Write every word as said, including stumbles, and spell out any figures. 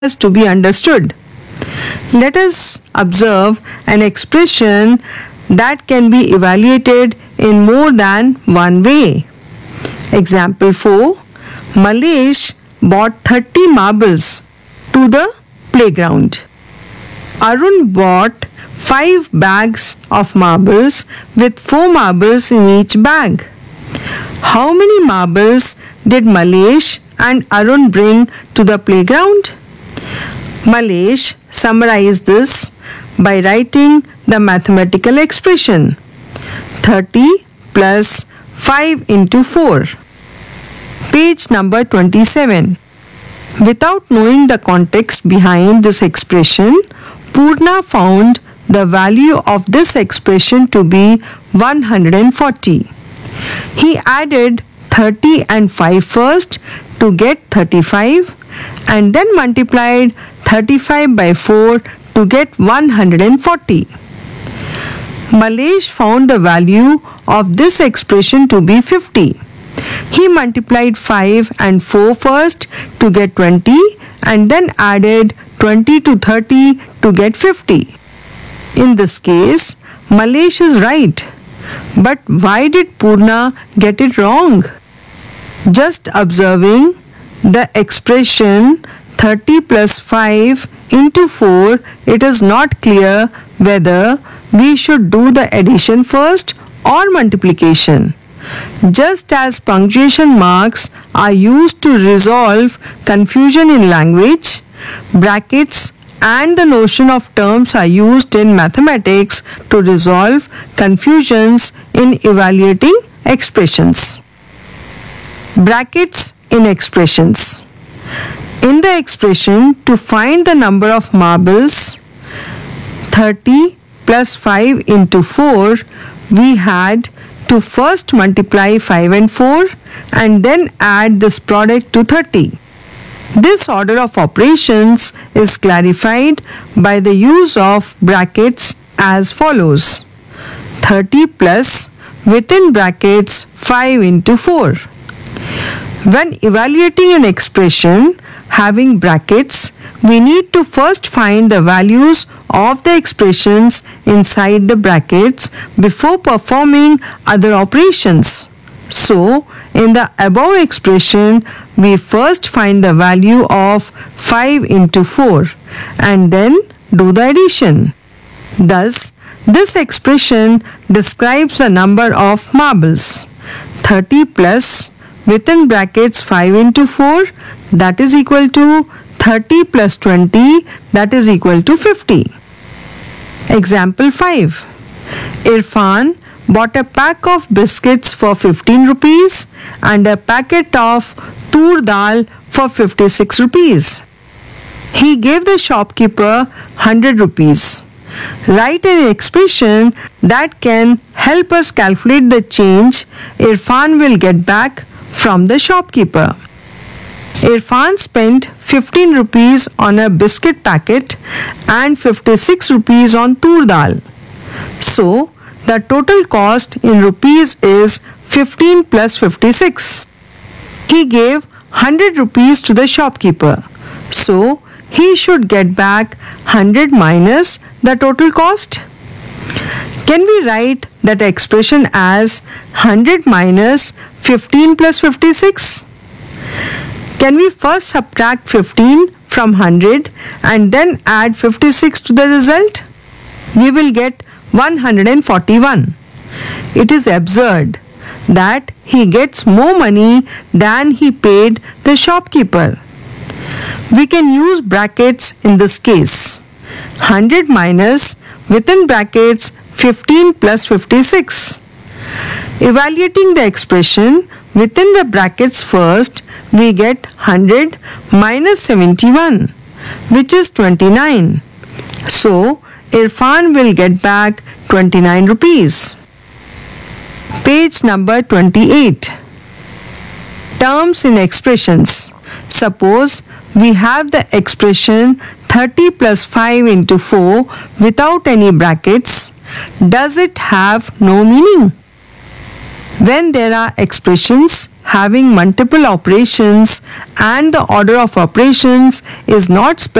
has to be understood. Let us observe an expression that can be evaluated in more than one way. Example four. Malesh bought thirty marbles to the playground. Arun bought five bags of marbles with four marbles in each bag. How many marbles did Malesh and Arun bring to the playground? Malesh summarized this by writing the mathematical expression thirty plus five into four. Page number twenty-seven. Without knowing the context behind this expression, Purna found the value of this expression to be one hundred forty. He added thirty and five first to get thirty-five and then multiplied thirty-five by four to get one hundred forty. Malesh found the value of this expression to be fifty. He multiplied five and four first to get twenty and then added twenty to thirty to get fifty. In this case, Malesh is right. But why did Purna get it wrong? Just observing the expression thirty plus five into four, it is not clear whether we should do the addition first or multiplication. Just as punctuation marks are used to resolve confusion in language, brackets and the notion of terms are used in mathematics to resolve confusions in evaluating expressions. Brackets in expressions. In the expression, to find the number of marbles, thirty plus five into four, we had to first multiply five and four and then add this product to thirty. This order of operations is clarified by the use of brackets as follows. thirty plus within brackets five into four. When evaluating an expression having brackets, we need to first find the values of the expressions inside the brackets before performing other operations. So, in the above expression, we first find the value of five into four and then do the addition. Thus, this expression describes the number of marbles. thirty plus within brackets five into four, that is equal to thirty plus twenty, that is equal to fifty. Example five. Irfan bought a pack of biscuits for fifteen rupees and a packet of tur dal for fifty-six rupees. He gave the shopkeeper one hundred rupees. Write an expression that can help us calculate the change Irfan will get back from the shopkeeper. Irfan spent fifteen rupees on a biscuit packet and fifty-six rupees on tur dal. So, the total cost in rupees is fifteen plus fifty-six. He gave one hundred rupees to the shopkeeper. So, he should get back one hundred minus the total cost. Can we write that expression as one hundred minus fifteen plus fifty-six? Can we first subtract fifteen from one hundred and then add fifty-six to the result? We will get one hundred forty-one. It is absurd that he gets more money than he paid the shopkeeper. We can use brackets in this case. one hundred minus within brackets fifteen plus fifty-six. Evaluating the expression within the brackets first, we get one hundred minus seventy-one, which is twenty-nine. So, Irfan will get back twenty-nine rupees. Page number twenty-eight. Terms in expressions. Suppose we have the expression thirty plus five into four without any brackets. Does it have no meaning? When there are expressions having multiple operations and the order of operations is not specified